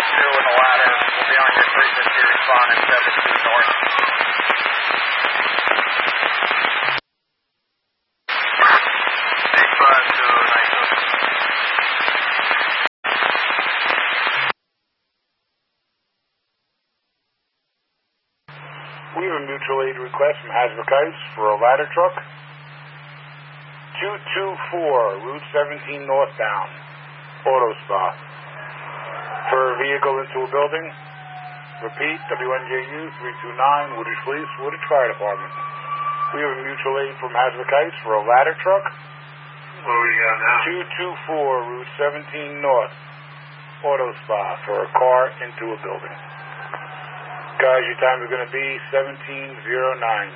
in the ladder. We'll be on your 350 respond in 17 north. We have a mutual aid request from Hasbrook Heights for a ladder truck. 224, Route 17 northbound, auto spa. For a vehicle into a building. Repeat, WNJU 329, Woodridge Police, Woodridge Fire Department. We have a mutual aid from Hasbrook Heights for a ladder truck. What do we got now? 224, Route 17 north, auto spa for a car into a building. Guys, your time is going to be 17:09.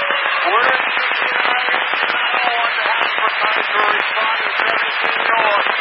Responding 17 north.